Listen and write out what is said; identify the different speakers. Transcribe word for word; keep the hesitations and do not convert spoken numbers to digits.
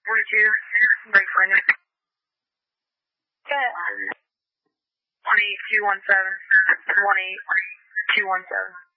Speaker 1: forty-two, break for Indy.
Speaker 2: Good.
Speaker 1: one eight two one seven, one eight two one seven.